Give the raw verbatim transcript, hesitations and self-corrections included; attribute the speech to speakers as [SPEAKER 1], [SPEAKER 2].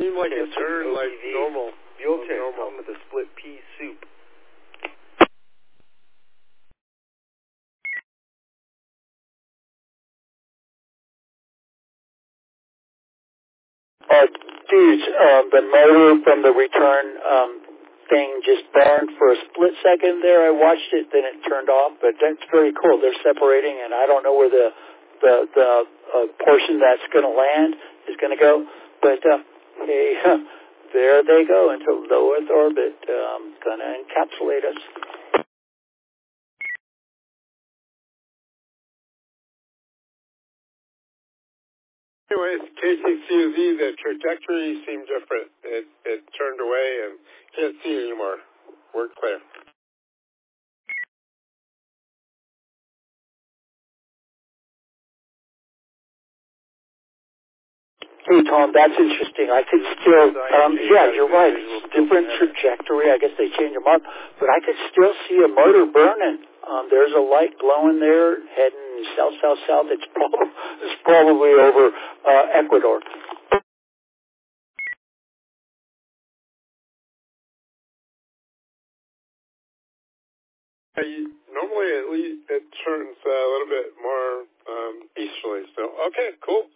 [SPEAKER 1] seemed like it turned like normal.
[SPEAKER 2] Fuel tank
[SPEAKER 1] normal.
[SPEAKER 2] come with a split pea soup.
[SPEAKER 3] Uh, dudes, um, the motor from the return um, thing just burned for a split second there. I watched it, then it turned off, but that's very cool. They're separating, and I don't know where the the, the uh, portion that's going to land is going to go, but uh, hey, there they go into low Earth orbit, um, going to encapsulate us.
[SPEAKER 1] Anyways, K C C U Z, the trajectory seemed different. It it turned away and can't see it anymore. We're clear.
[SPEAKER 3] Hey, Tom, that's interesting. I could still, um, yeah, you're right. It's different trajectory. I guess they change them up. But I could still see a motor burning. Um, there's a light glowing there heading south, south, south. It's, prob- it's probably over uh, Ecuador.
[SPEAKER 1] Uh, you, normally, at least, it turns uh, a little bit more um, easterly. So, okay, cool.